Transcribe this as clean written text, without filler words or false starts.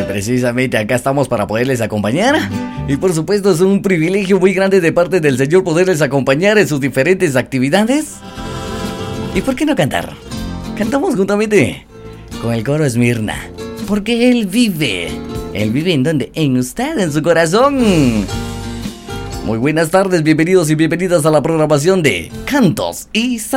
precisamente acá estamos para poderles acompañar. Y por supuesto es un privilegio muy grande de parte del Señor poderles acompañar en sus diferentes actividades. ¿Y por qué no cantar? Cantamos juntamente con el coro Esmirna, porque Él vive. ¿Él vive en dónde? En usted, en su corazón. Muy buenas tardes, bienvenidos y bienvenidas a la programación de Cantos y